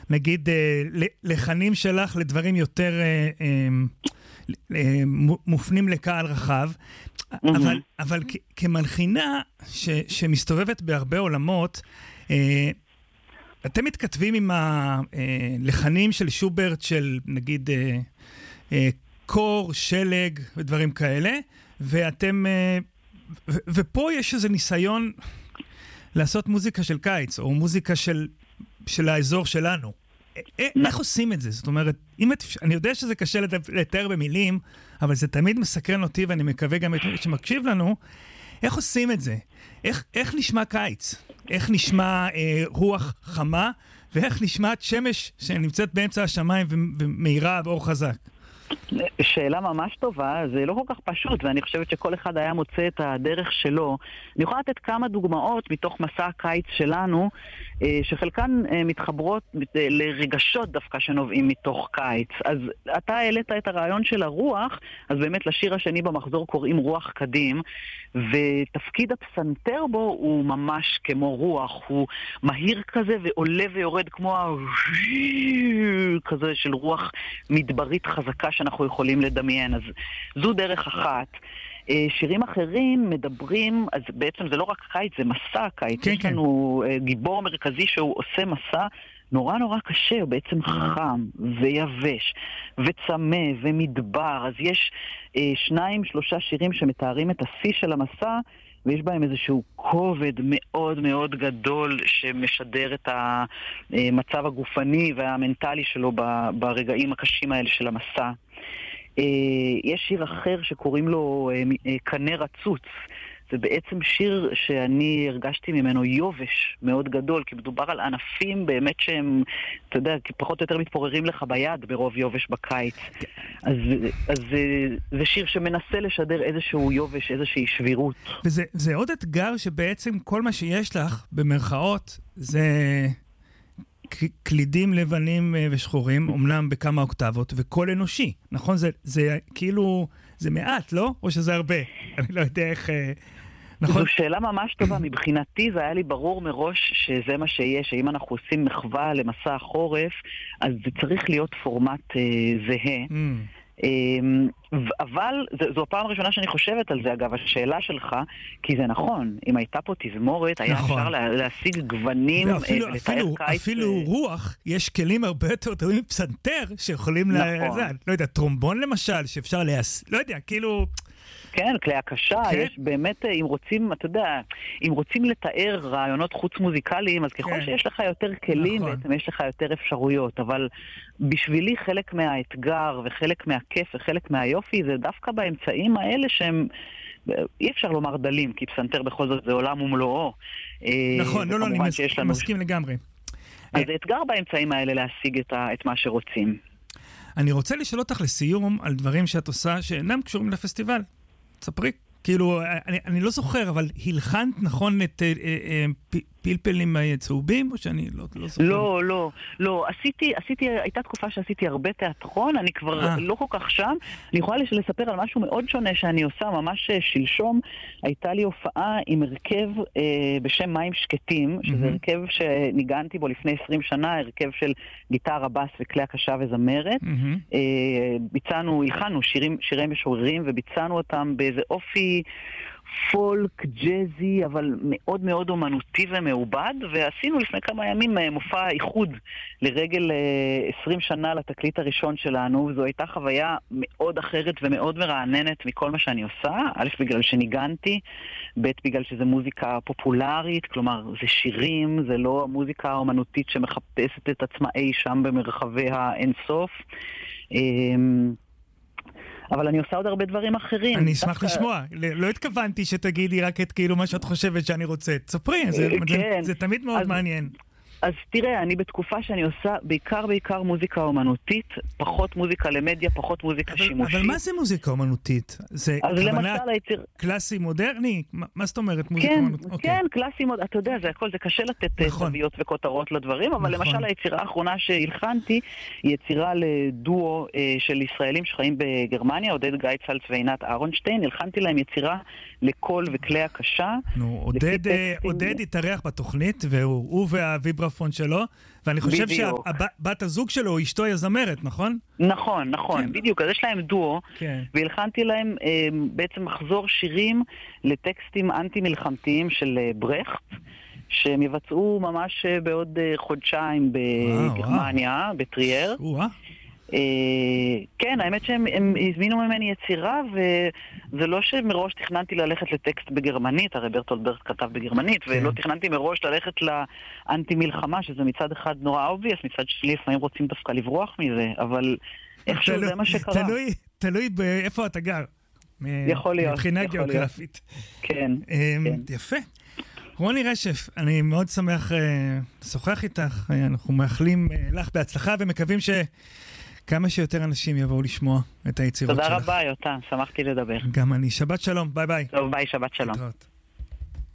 נגיד, לחנים שלך לדברים יותר מופנים לקהל רחב, אבל כמלחינה שמסתובבת בהרבה עולמות, אתם מתכתבים עם הלחנים של שוברט של נגיד קור, שלג ודברים כאלה, ופה יש איזה ניסיון לעשות מוזיקה של קיץ, או מוזיקה של האזור שלנו. איך עושים את זה? זאת אומרת, אני יודע שזה קשה לתאר במילים, אבל זה תמיד מסקרן אותי, ואני מקווה גם את מי שמקשיב לנו, איך עושים את זה? איך נשמע קיץ? איך נשמע רוח חמה? ואיך נשמעת שמש שנמצאת באמצע השמיים ומאירה באור חזק? שאלה ממש טובה, זה לא כל כך פשוט, ואני חושבת שכל אחד היה מוצא את הדרך שלו. אני יכולה לתת כמה דוגמאות מתוך מסע הקיץ שלנו, שחלקן מתחברות לרגשות דווקא שנובעים מתוך קיץ. אז אתה העלית את הרעיון של הרוח, אז באמת לשיר השני במחזור קוראים רוח קדים, ותפקיד הפסנתר בו הוא ממש כמו רוח, הוא מהיר כזה ועולה ויורד כמו כזה של רוח מדברית חזקה שאנחנו יכולים לדמיין. אז זו דרך אחת. שירים אחרים מדברים, אז בעצם זה לא רק קיץ, זה מסע קיץ. יש לנו גיבור מרכזי שהוא עושה מסע נורא נורא קשה, הוא בעצם חם ויבש וצמא ומדבר. אז יש 2-3 שירים שמתארים את השיא של המסע, ויש בהם איזשהו כובד מאוד מאוד גדול שמשדר את המצב הגופני והמנטלי שלו ברגעים הקשים האלה של המסע. יש שיר אחר שקוראים לו קנה רצוץ. זה בעצם שיר שאני הרגשתי ממנו יובש מאוד גדול, כי מדובר על ענפים באמת שהם, אתה יודע, פחות או יותר מתפוררים לך ביד ברוב יובש בקיץ. אז זה שיר שמנסה לשדר איזשהו יובש, איזושהי שבירות. וזה עוד אתגר שבעצם כל מה שיש לך במרכאות זה קלידים לבנים ושחורים, אומנם בכמה אוקטבות, וקול אנושי, נכון? זה כאילו, זה מעט, לא? או שזה הרבה? אני לא יודע איך... נכון? זו שאלה ממש טובה. מבחינתי זה היה לי ברור מראש שזה מה שיש, שאם אנחנו עושים מחווה למסע החורף, אז זה צריך להיות פורמט זהה. אבל זו הפעם הראשונה שאני חושבת על זה, אגב, השאלה שלך, כי זה נכון, אם הייתה פה תזמורת, היה אפשר להשיג גוונים ולתאר קיץ. אפילו רוח, יש כלים הרבה יותר טובים פסנתר שיכולים, לא יודע, טרומבון למשל, שאפשר לא יודע, כאילו... כן, כלי הקשה, יש באמת, אם רוצים, אתה יודע, אם רוצים לתאר רעיונות חוץ מוזיקליים, אז ככל שיש לך יותר כלים, בעצם יש לך יותר אפשרויות, אבל בשבילי חלק מהאתגר וחלק מהכיף וחלק מהיופי, זה דווקא באמצעים האלה שהם, אי אפשר לומר דלים, כי פסנתר בכל זאת זה עולם ומלואו. נכון, לא, אני מסכים לגמרי. אז זה אתגר באמצעים האלה להשיג את מה שרוצים. אני רוצה לשאול אותך לסיום על דברים שאת עושה שאינם קשורים לפסטיבל. תספרי. כאילו, אני לא זוכר, אבל הלחנת נכון את פלפלים צהובים, או שאני לא זוכר? לא. הייתה תקופה שעשיתי הרבה תיאטרון, אני כבר לא כל כך שם. אני יכולה לספר על משהו מאוד שונה שאני עושה, ממש שלשום הייתה לי הופעה עם הרכב בשם מים שקטים, שזה הרכב שניגנתי בו לפני 20 שנה, הרכב של גיטרה, בס וכלי הקשה וזמרת. הלחנו שירי משוררים, וביצענו אותם באיזה אופי פולק, ג'זי, אבל מאוד מאוד אומנותי ומעובד, ועשינו לפני כמה ימים מופע איחוד לרגל 20 שנה לתקליט הראשון שלנו, וזו הייתה חוויה מאוד אחרת ומאוד מרעננת מכל מה שאני עושה, א' בגלל שניגנתי, ב' בגלל שזה מוזיקה פופולרית, כלומר זה שירים, זה לא המוזיקה האומנותית שמחפשת את עצמה אי שם במרחבי האינסוף. אבל אני עושה עוד הרבה דברים אחרים. אני אשמח לשמוע. לא התכוונתי שתגידי רק את כאילו מה שאת חושבת שאני רוצה. תספרי, זה תמיד מאוד מעניין. אז תראה, אני בתקופה שאני עושה בעיקר מוזיקה אומנותית, פחות מוזיקה למדיה, פחות מוזיקה שימושית. אבל מה זה מוזיקה אומנותית? זה כוונה קלאסי מודרני? מה זאת אומרת מוזיקה אומנותית? כן, קלאסי מודרני, אתה יודע, זה הכל, זה קשה לתת זוויות וכותרות לדברים, אבל למשל היצירה האחרונה שהלחנתי, היא יצירה לדואו של ישראלים שחיים בגרמניה, עודד גייצלץ ועינת אהרונשטיין, הלחנתי להם יצירה לקול וכלי הקשה. עודד התארח בתוכנית, והוא והוויברה המיקרופון שלו, ואני חושב שהבת הזוג שלו, או אשתו יזמרת, נכון? נכון, בדיוק. אז יש להם דואו, והלחנתי להם בעצם מחזור שירים לטקסטים אנטי-מלחמתיים של ברכט, שהם יבצעו ממש בעוד חודשיים בגרמניה, בטרייר. כן, האמת שהם הזמינו ממני יצירה, וזה לא שמראש תכננתי ללכת לטקסט בגרמנית, הרי ברטולד ברכט כתב בגרמנית, ולא תכננתי מראש ללכת לאנטי מלחמה, שזה מצד אחד נורא אובייס, מצד שלי לפעמים רוצים דווקא לברוח מזה, אבל איכשהו זה מה שקרה. תלוי באיפה אתה גר. יכול להיות. מבחינה גיאוגרפית. כן. יפה. רוני רשף, אני מאוד שמח לשוחח איתך, אנחנו מאחלים לך בהצלחה ומקווים כמה שיותר אנשים יבואו לשמוע את היצירות שלך. תודה רבה, יותם, שמחתי לדבר. גם אני. שבת שלום, ביי ביי. טוב, ביי, שבת שלום.